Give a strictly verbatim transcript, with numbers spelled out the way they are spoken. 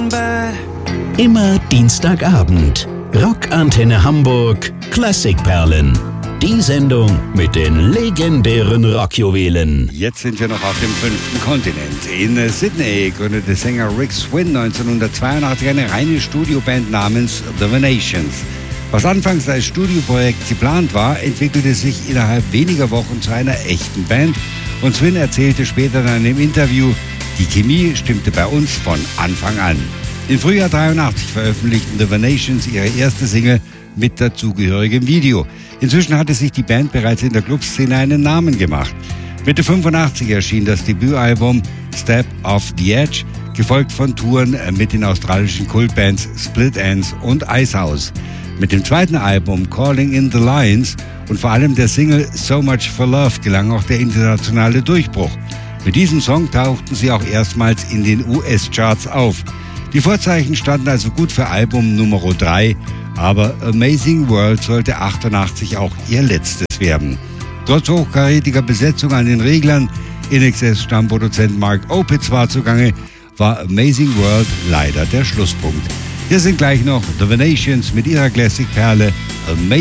feeling bad. Immer Dienstagabend. Rockantenne Hamburg, Klassikperlen. Die Sendung mit den legendären Rockjuwelen. Jetzt sind wir noch auf dem fünften Kontinent. In Sydney gründete Sänger Rick Swin neunzehnhundertzweiundachtzig eine reine Studioband namens The Venations. Was anfangs als Studioprojekt geplant war, entwickelte sich innerhalb weniger Wochen zu einer echten Band. Und Swin erzählte später dann im Interview, die Chemie stimmte bei uns von Anfang an. Im Frühjahr dreiundachtzig veröffentlichten The Venations ihre erste Single mit dazugehörigem Video. Inzwischen hatte sich die Band bereits in der Clubszene einen Namen gemacht. Mitte fünfundachtzig erschien das Debütalbum Step Off the Edge, gefolgt von Touren mit den australischen Kultbands Split Enz und Icehouse. Mit dem zweiten Album Calling in the Lions und vor allem der Single So Much for Love gelang auch der internationale Durchbruch. Mit diesem Song tauchten sie auch erstmals in den U S-Charts auf. Die Vorzeichen standen also gut für Album Nummer drei, aber Amazing World sollte achtundachtzig auch ihr letztes werden. Trotz hochkarätiger Besetzung an den Reglern, I N X S-Stammproduzent Mark Opitz war zugange, war Amazing World leider der Schlusspunkt. Hier sind gleich noch The Venations mit ihrer Classic-Perle Amazing